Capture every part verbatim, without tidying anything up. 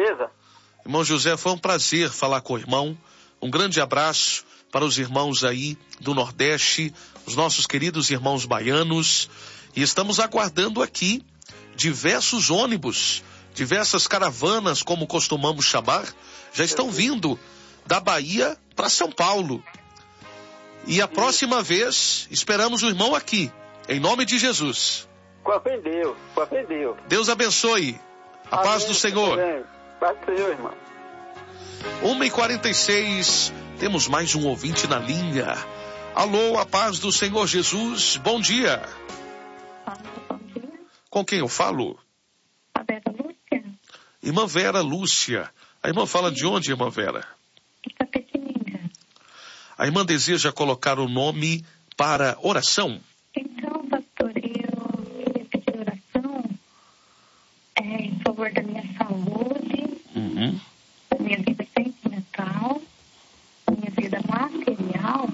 beleza? Irmão José, foi um prazer falar com o irmão. Um grande abraço para os irmãos aí do Nordeste, os nossos queridos irmãos baianos. E estamos aguardando aqui diversos ônibus, diversas caravanas, como costumamos chamar, já estão vindo da Bahia para São Paulo. E a próxima vez, esperamos o irmão aqui, em nome de Jesus. Com fé em Deus, com fé em Deus. Deus abençoe. A Amém, paz do Senhor. Amém. Paz do Senhor, irmão. uma e quarenta e seis, temos mais um ouvinte na linha. Alô, a paz do Senhor Jesus, bom dia. Bom dia. Com quem eu falo? A Vera Lúcia. Irmã Vera Lúcia. A irmã fala de onde, irmã Vera? Itapetininga. A irmã deseja colocar o nome para oração? Então, pastor, eu queria pedir oração é, em favor da minha saúde, Uhum. da minha vida sentimental, da minha vida material.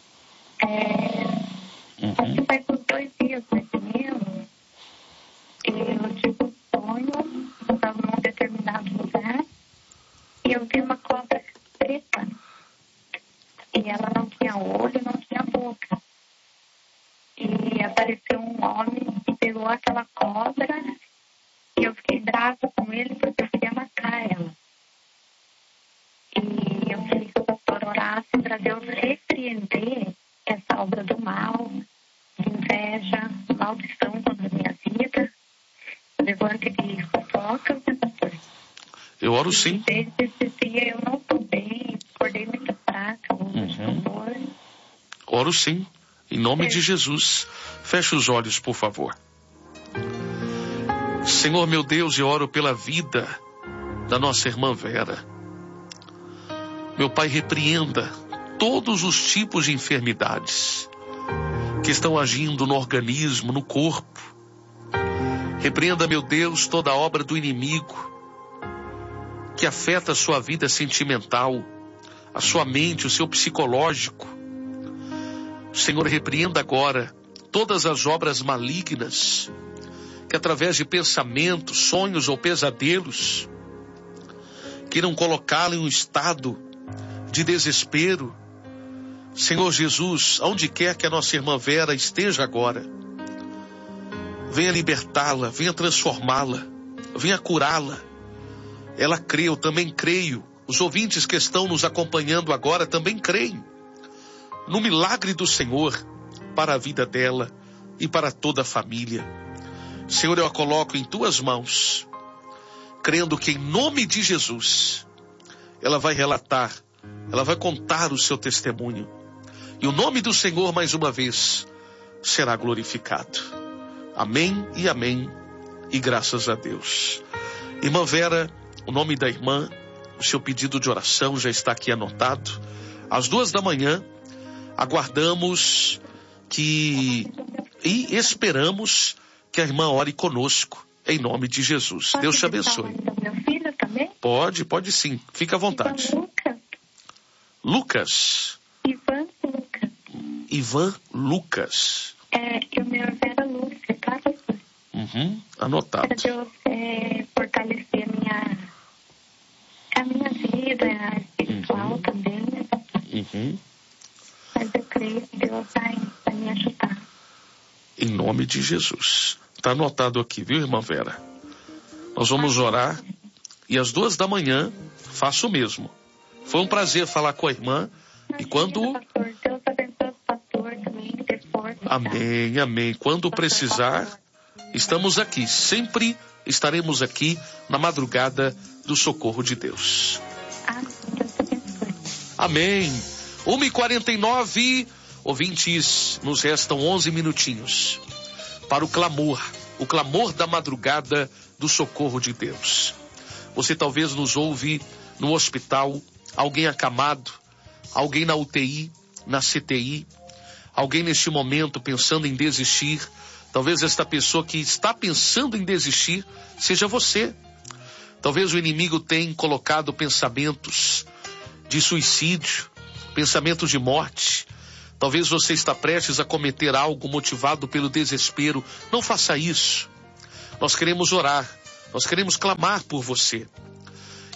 É, Uhum. Acho que faz uns dois dias, mais ou menos, eu tive um sonho, eu estava num determinado lugar e eu vi uma cobra preta. E ela não tinha olho, não tinha boca. E apareceu um homem e pegou aquela cobra e eu fiquei brava com ele porque eu queria matar ela. E eu queria que o pastor orasse para Deus repreender essa obra do mal, de inveja, maldição contra a minha vida, levante de fofocas, né, pastor? Eu oro sim. E desde esse dia eu não estou bem, acordei muito fraca, hoje Uhum. estou dor. Oro sim. Em nome de Jesus. Feche os olhos, por favor. Senhor meu Deus, eu oro pela vida da nossa irmã Vera. Meu Pai, repreenda todos os tipos de enfermidades que estão agindo no organismo, no corpo. Repreenda, meu Deus, toda a obra do inimigo que afeta a sua vida sentimental, a sua mente, o seu psicológico. Senhor, repreenda agora todas as obras malignas que através de pensamentos, sonhos ou pesadelos queiram colocá-la em um estado de desespero. Senhor Jesus, aonde quer que a nossa irmã Vera esteja agora, venha libertá-la, venha transformá-la, venha curá-la. Ela crê, eu também creio. Os ouvintes que estão nos acompanhando agora também creem no milagre do Senhor para a vida dela e para toda a família. Senhor, eu a coloco em tuas mãos, crendo que em nome de Jesus, ela vai relatar, ela vai contar o seu testemunho. E o nome do Senhor, mais uma vez, será glorificado. Amém e amém. E graças a Deus. Irmã Vera, o nome da irmã, o seu pedido de oração já está aqui anotado. Às duas da manhã, aguardamos que e esperamos que a irmã ore conosco, em nome de Jesus. Pode Deus te citar abençoe. o nome do meu filho também? Pode, pode sim. Fica à vontade. Ivan Lucas. Lucas. Ivan Lucas. Ivan Lucas. É, e o meu é Vera Lúcia, tá, pastor? Uhum, anotado. Para Deus é, fortalecer a minha, a minha vida a espiritual Uhum. também, né, pastor? Uhum. Mas eu creio que Deus vai, vai me ajudar. Em nome de Jesus. Está anotado aqui, viu, irmã Vera? Nós vamos orar e às duas da manhã faço o mesmo. Foi um prazer falar com a irmã. E quando... Pastor, Deus abençoe o pastor também, dê força. Amém, amém. Quando precisar, estamos aqui. Sempre estaremos aqui na madrugada do socorro de Deus. Amém, Deus abençoe. Amém. uma e quarenta e nove, ouvintes, nos restam onze minutinhos para o clamor, o clamor da madrugada do socorro de Deus. Você talvez nos ouve no hospital, alguém acamado, alguém na U T I, na C T I, alguém neste momento pensando em desistir. Talvez esta pessoa que está pensando em desistir seja você. Talvez o inimigo tenha colocado pensamentos de suicídio, pensamentos de morte. Talvez você está prestes a cometer algo motivado pelo desespero. Não faça isso. Nós queremos orar. Nós queremos clamar por você.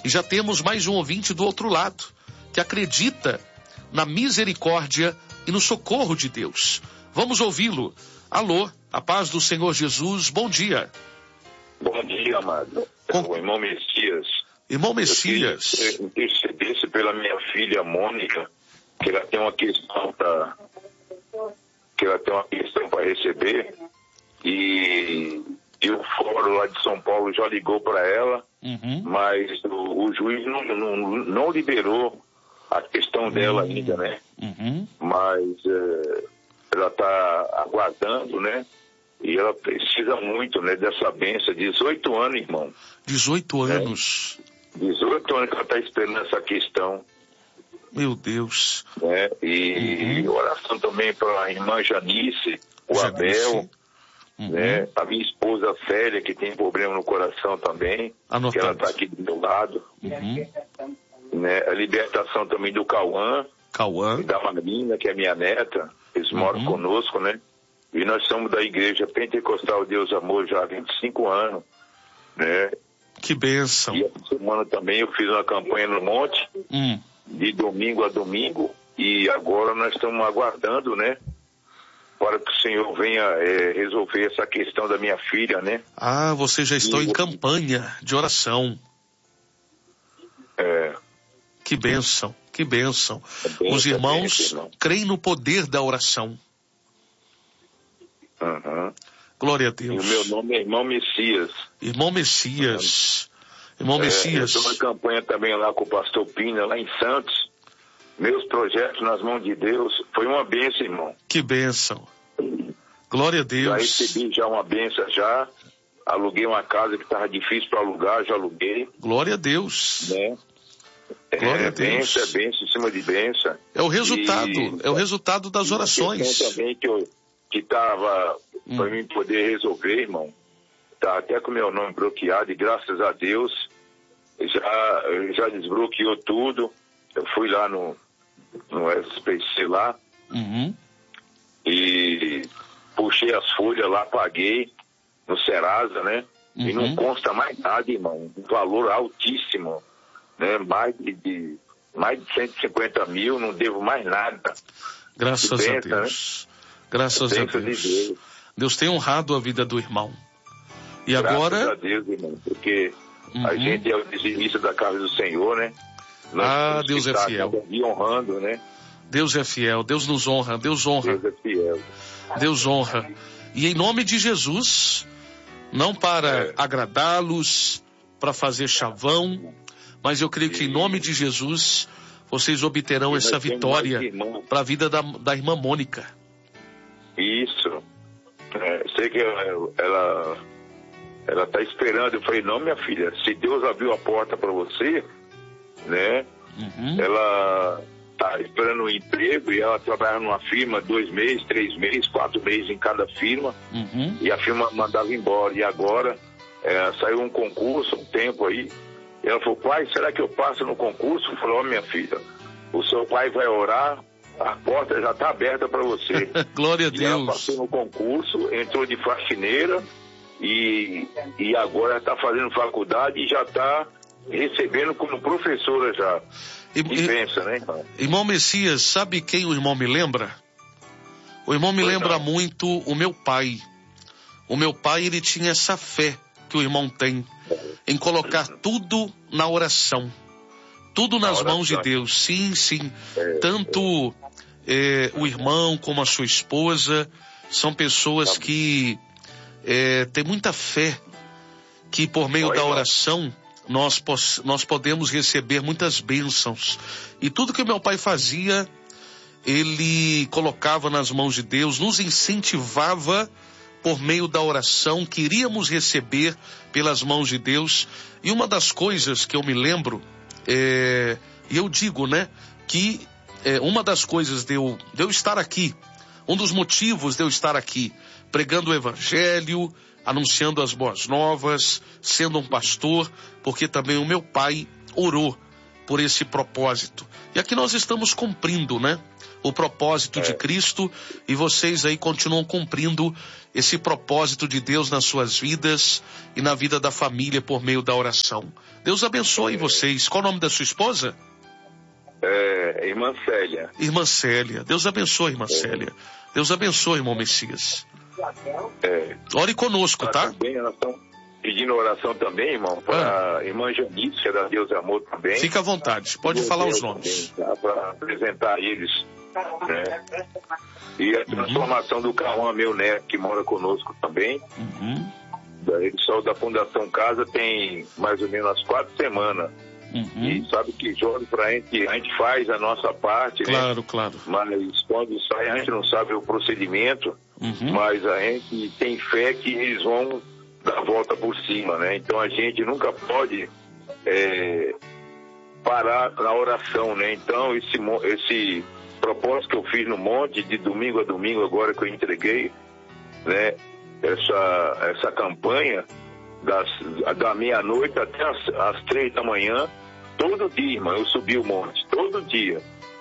E já temos mais um ouvinte do outro lado, que acredita na misericórdia e no socorro de Deus. Vamos ouvi-lo. Alô, a paz do Senhor Jesus, bom dia. Bom dia, amado. Com... O irmão Messias. Irmão Messias. Eu intercedesse pela minha filha Mônica, que ela tem uma questão para que ela tem uma questão para receber, e, e o fórum lá de São Paulo já ligou para ela, uhum. mas o, o juiz não, não, não liberou a questão dela uhum. ainda, né? Uhum. Mas é, ela está aguardando, né? E ela precisa muito, né, dessa bênção. dezoito anos, irmão. dezoito anos. É, dezoito anos que ela está esperando essa questão. Meu Deus. É, e uhum. oração também para a irmã Janice, o Janice. Abel, uhum. né, a minha esposa Célia, que tem problema no coração também, Anotado. Que ela está aqui do meu lado. Uhum. Né, a libertação também do Cauã, Cauã. E da Marina, que é minha neta, eles uhum. moram conosco, né? E nós somos da Igreja Pentecostal Deus Amor já há vinte e cinco anos, né? Que bênção. E essa semana também eu fiz uma campanha no Monte, hum. de domingo a domingo, e agora nós estamos aguardando, né? Para que o Senhor venha é, resolver essa questão da minha filha, né? Ah, você já está e... em campanha de oração. É. Que bênção, que bênção. É bênção Os irmãos é bênção, creem no poder da oração. Uhum. Glória a Deus. E o meu nome é Irmão Messias. Irmão Messias. Uhum. Irmão é, Messias. Eu estou na campanha também lá com o pastor Pina, lá em Santos. Meus projetos nas mãos de Deus. Foi uma bênção, irmão. Que bênção. Glória a Deus. Já recebi já uma bênção já. Aluguei uma casa que estava difícil para alugar, já aluguei. Glória a Deus. Né? Glória é, a Deus. Bênção, é bênção em cima de bênção. É o resultado, e, é o resultado das orações. Também que eu que estava hum. para mim poder resolver, irmão. Tá até com o meu nome bloqueado e graças a Deus já, já desbloqueou tudo. Eu fui lá no, no S P C lá uhum. e puxei as folhas lá, paguei no Serasa, né? Uhum. E não consta mais nada, irmão. Um valor altíssimo, né? Mais de, de, mais de cento e cinquenta mil, não devo mais nada. Graças pensa, a Deus. Né? Graças a Deus. De Deus. Deus tem honrado a vida do irmão. E Graças agora... Graças a Deus, irmão, porque uhum. a gente é o dizimista da casa do Senhor, né? Nós ah, Deus é fiel. E honrando, né? Deus é fiel, Deus nos honra, Deus honra. Deus é fiel. Deus honra. E em nome de Jesus, não para é. agradá-los, para fazer chavão, mas eu creio que em nome de Jesus, vocês obterão essa vitória para a vida da, da irmã Mônica. Isso. É, sei que ela, ela, ela tá esperando. Eu falei, não, minha filha, se Deus abriu a porta para você, né? Uhum. Ela tá esperando um emprego e ela trabalha numa firma dois meses, três meses, quatro meses em cada firma. Uhum. E a firma mandava embora. E agora é, saiu um concurso, um tempo aí. E ela falou, pai, será que eu passo no concurso? Eu falei, ó, oh, minha filha, o seu pai vai orar. A porta já está aberta para você. Glória a e Deus. Ela passou no concurso, entrou de faxineira e, e agora está fazendo faculdade e já está recebendo como professora já. E, e pensa, né, irmão? Irmão Messias, sabe quem o irmão me lembra? O irmão me pois lembra não. muito o meu pai. O meu pai, ele tinha essa fé que o irmão tem em colocar tudo na oração. Tudo nas mãos de Deus, sim, sim. É, Tanto é, o irmão como a sua esposa são pessoas que é, têm muita fé que por meio da oração nós, nós podemos receber muitas bênçãos. E tudo que o meu pai fazia, ele colocava nas mãos de Deus, nos incentivava por meio da oração, queríamos receber pelas mãos de Deus. E uma das coisas que eu me lembro, É, e eu digo, né, que é, uma das coisas de eu, de eu estar aqui, um dos motivos de eu estar aqui, pregando o evangelho, anunciando as boas novas, sendo um pastor, porque também o meu pai orou por esse propósito. E aqui nós estamos cumprindo, né? O propósito É. de Cristo, e vocês aí continuam cumprindo esse propósito de Deus nas suas vidas e na vida da família por meio da oração. Deus abençoe vocês. Qual o nome da sua esposa? É, irmã Célia. Irmã Célia. Deus abençoe, irmã Célia. Deus abençoe, irmão Messias. É. Ore conosco, Nós tá? também, nós estamos pedindo oração também, irmão, para a irmã Janice, que é da Deus e Amor também. Fica à vontade, pode Meu falar Deus os nomes. também, tá? Para apresentar eles. Né? E a transformação do Cauã, meu neto, que mora conosco também. Uhum. Ele saiu da Fundação Casa tem mais ou menos umas quatro semanas. Uhum. E sabe que Jorge, pra gente, a gente faz a nossa parte, Claro, né? claro. Mas quando sai, a gente não sabe o procedimento, Uhum. mas a gente tem fé que eles vão dar a volta por cima, né? Então a gente nunca pode é, parar na oração, né? Então esse, mo- esse propósito que eu fiz no monte, de domingo a domingo, agora que eu entreguei, né? Essa, essa campanha das, da meia-noite até as, as três da manhã, todo dia, irmão, eu subi o monte, todo dia.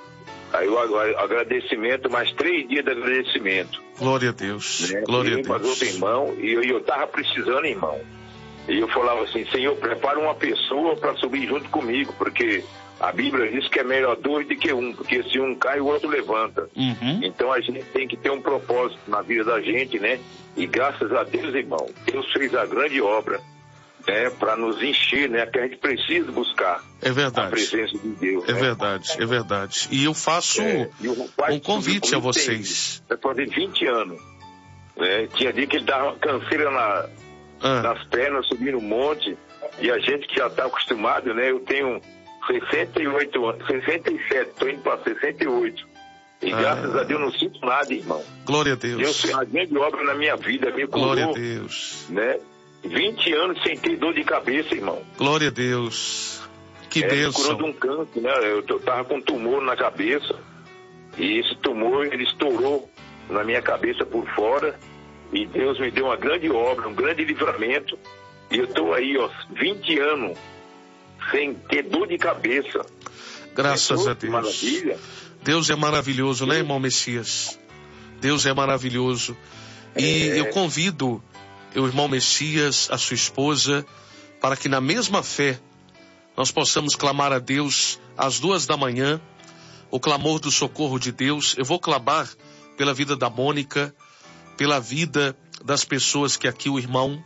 Aí o ag- agradecimento, mais três dias de agradecimento. Glória a Deus. Né? Glória a E mas outro Deus. irmão, e eu, eu tava precisando, irmão. E eu falava assim, Senhor, prepara uma pessoa para subir junto comigo, porque a Bíblia diz que é melhor dois do que um, porque se um cai, o outro levanta. Uhum. Então a gente tem que ter um propósito na vida da gente, né? E graças a Deus, irmão, Deus fez a grande obra, né? Para nos encher, né? Que a gente precisa buscar É a verdade. presença de Deus. É né? verdade, é verdade. E eu faço É, e o rapaz um convite a comigo tem- vocês. Vai fazer vinte anos. Né? Tinha dia que ele dava canseira na, Ah, nas pernas, subindo um monte. E a gente que já está acostumado, né? Eu tenho sessenta e oito anos, sessenta e sete, estou indo para sessenta e oito. E Ah. graças a Deus não sinto nada, irmão. glória a Deus Deus. fez uma grande obra na minha vida, me Glória a curou, Deus. né? vinte anos sem ter dor de cabeça, irmão. Glória a Deus. Que É, me curou de bênção. um câncer, né? Eu, eu tava com um tumor na cabeça. E esse tumor, ele estourou na minha cabeça por fora. E Deus me deu uma grande obra, um grande livramento. E eu tô aí, ó, vinte anos sem ter dor de cabeça. Graças a Que Deus. maravilha. Deus é maravilhoso, né, irmão Messias? Deus é maravilhoso. E É. eu convido o irmão Messias, a sua esposa, para que na mesma fé nós possamos clamar a Deus às duas da manhã, o clamor do socorro de Deus. Eu vou clamar pela vida da Mônica, pela vida das pessoas que aqui o irmão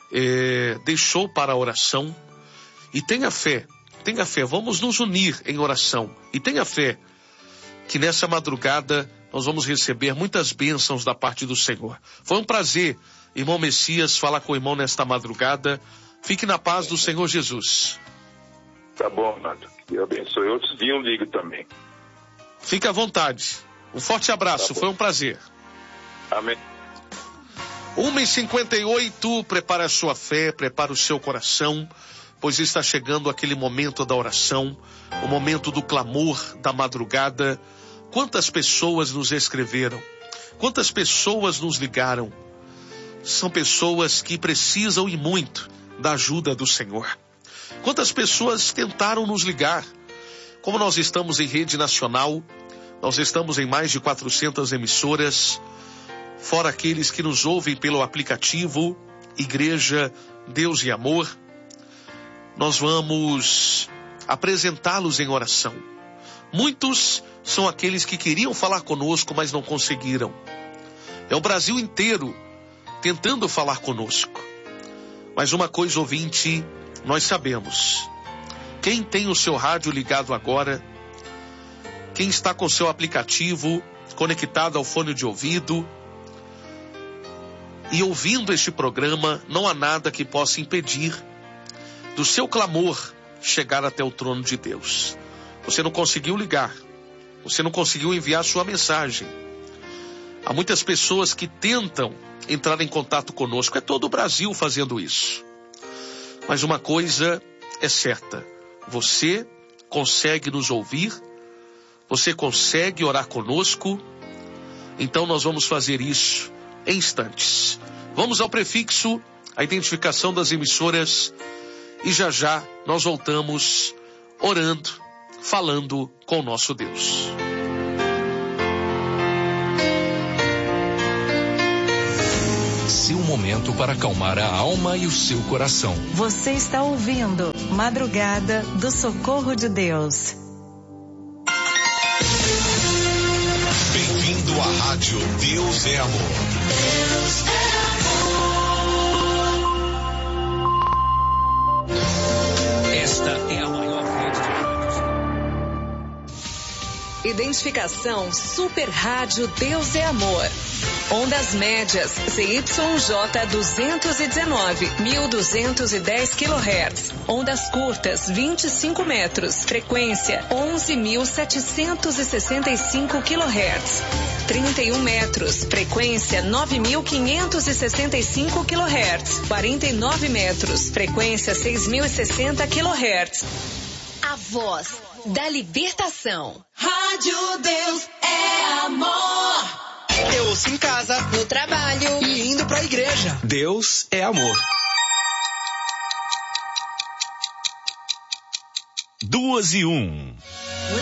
eh, deixou para a oração. E tenha fé, tenha fé, vamos nos unir em oração. E tenha fé que nessa madrugada nós vamos receber muitas bênçãos da parte do Senhor. Foi um prazer, irmão Messias, falar com o irmão nesta madrugada. Fique na paz do Senhor Jesus. Tá bom, amado. Deus abençoe. Outros dias eu ligo também. Fique à vontade. Um forte abraço, Tá bom. foi um prazer. Amém. uma e cinquenta e oito, prepare a sua fé, prepare o seu coração, pois está chegando aquele momento da oração, o momento do clamor da madrugada. Quantas pessoas nos escreveram? Quantas pessoas nos ligaram? São pessoas que precisam e muito da ajuda do Senhor. Quantas pessoas tentaram nos ligar? Como nós estamos em rede nacional, nós estamos em mais de quatrocentas emissoras, fora aqueles que nos ouvem pelo aplicativo Igreja Deus e Amor, nós vamos apresentá-los em oração. Muitos são aqueles que queriam falar conosco, mas não conseguiram. É o Brasil inteiro tentando falar conosco. Mas uma coisa, ouvinte, nós sabemos. Quem tem o seu rádio ligado agora, quem está com o seu aplicativo conectado ao fone de ouvido e ouvindo este programa, não há nada que possa impedir do seu clamor chegar até o trono de Deus. Você não conseguiu ligar, você não conseguiu enviar sua mensagem. Há muitas pessoas que tentam entrar em contato conosco, é todo o Brasil fazendo isso. Mas uma coisa é certa, você consegue nos ouvir, você consegue orar conosco, então nós vamos fazer isso em instantes. Vamos ao prefixo, a identificação das emissoras, e já já nós voltamos orando falando com o nosso Deus. Seu momento para acalmar a alma e o seu coração. Você está ouvindo Madrugada do Socorro de Deus. Bem-vindo à rádio Deus é Amor. Deus é amor. Esta é a maior rede de rádios. Identificação Super Rádio Deus é Amor. Ondas médias C Y J duzentos e dezenove, mil duzentos e dez quilohertz. Ondas curtas vinte e cinco metros. Frequência onze mil setecentos e sessenta e cinco quilohertz. trinta e um metros. Frequência nove mil quinhentos e sessenta e cinco quilohertz. quarenta e nove metros. Frequência seis mil e sessenta quilohertz. A voz da libertação. Rádio Deus é amor. Eu ouço em casa, no trabalho e indo pra igreja. Deus é amor. Duas e um.